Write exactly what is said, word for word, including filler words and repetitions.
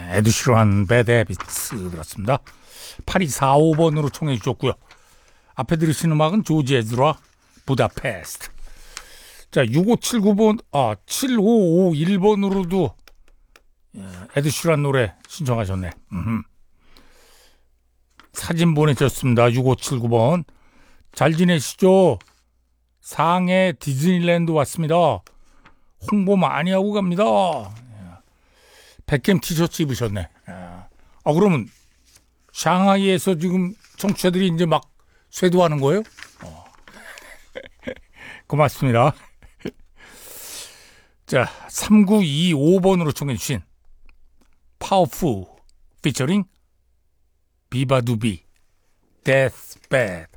에드시런 배드 헤비츠 들었습니다. 팔이사오 번으로 청해 주셨고요. 앞에 들으신 음악은 조지 에즈라 부다페스트. 자, 육오칠구 번, 아, 칠오오일 번으로도 에드시런 노래 신청하셨네. 음흠. 사진 보내셨습니다. 육오칠구 번. 잘 지내시죠? 상해 디즈니랜드 왔습니다. 홍보 많이 하고 갑니다. 백캠 티셔츠 입으셨네. 아, 그러면 샹하이에서 지금 청취자들이 이제 막 쇄도하는 거예요? 어. 고맙습니다. 자, 삼구이오 번으로 청해 주신 파워풀 피처링 비바두비 데스배드.